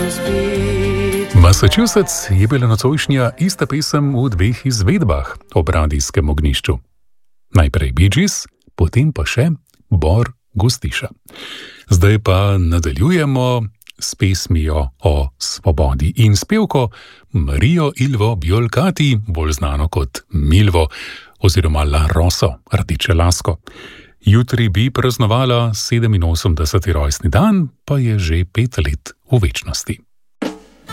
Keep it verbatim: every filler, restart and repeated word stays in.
Massachusetts je bila nocojšnja ista pesem v dveh izvedbah ob radijskem ognjišču. Najprej Bee Gees, potem pa še Bor Gostiša. Zdaj pa nadaljujemo s pesmijo o svobodi in s pevko Marijo Ilvo Bjolkati, bolj znano kot Milvo oziroma La Rosso, rdeče lasko. Jutri bi praznovala sedeminosemdeseti rojstni dan, pa je že pet let v večnosti.